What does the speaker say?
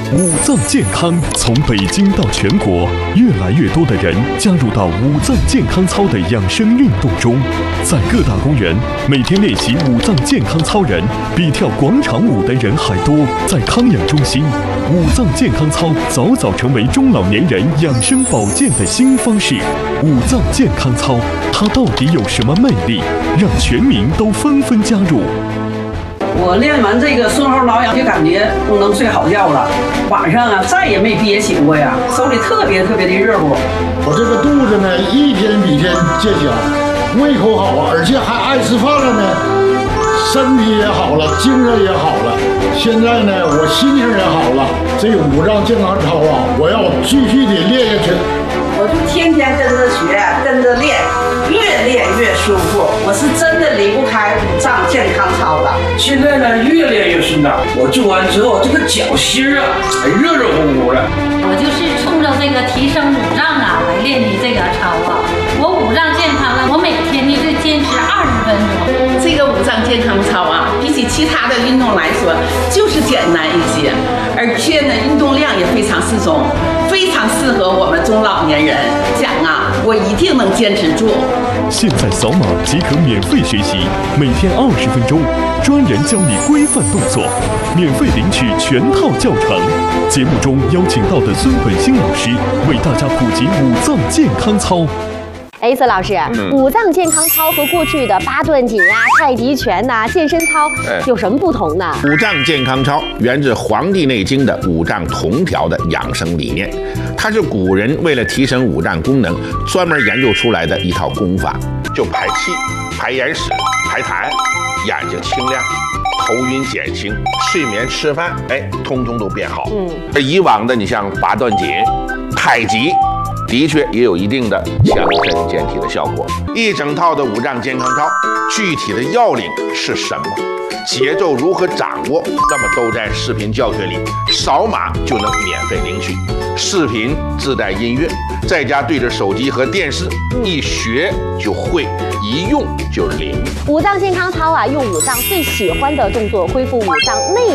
五脏健康从北京到全国，越来越多的人加入到五脏健康操的养生运动中。在各大公园，每天练习五脏健康操人比跳广场舞的人还多。在康养中心，五脏健康操早早成为中老年人养生保健的新方式。五脏健康操，它到底有什么魅力，让全民都纷纷加入？ 我练完这个顺后挠痒，就感觉都能睡好觉了。晚上啊，再也没憋醒过呀，手里特别的热乎。 我这个肚子呢，一天比一天见小，胃口好啊，而且还爱吃饭了呢，身体也好了，精神也好了。现在呢，我心情也好了。这个五脏健康操啊，我要继续的练下去。 我就天天跟着学，跟着练，越练越舒服。我是真的离不开五脏健康操了。 现在呢，越练越顺当。我做完之后，这个脚心啊，热热乎乎的。 我就是冲着这个提升五脏啊来练的这个操啊。我五脏健康了，我每天呢就坚持20分钟。 这个五脏健康操啊，比起其他的运动来说，就是简单一些，而且呢，运动量也非常适中。非常适合我们中老年人讲啊，我一定能坚持住。 现在扫码即可免费学习，每天20分钟，专人教你规范动作，免费领取全套教程。节目中邀请到的孙本兴老师为大家普及五脏健康操。 孙老师，五脏健康操和过去的八段锦啊、太极拳呐、健身操有什么不同呢？ 五脏健康操源自《黄帝内经》的五脏同调的养生理念，它是古人为了提升五脏功能专门研究出来的一套功法，就排气、排眼屎、排痰，眼睛清亮，头晕减轻，睡眠吃饭，通通都变好。而以往的你像八段锦、太极。的确也有一定的强身健体的效果。一整套的五脏健康操，具体的要领是什么？节奏如何掌握？那么都在视频教学里，扫码就能免费领取。视频自带音乐，在家对着手机和电视，一学就会，一用就灵。 五脏健康操啊，用五脏最喜欢的动作恢复五脏内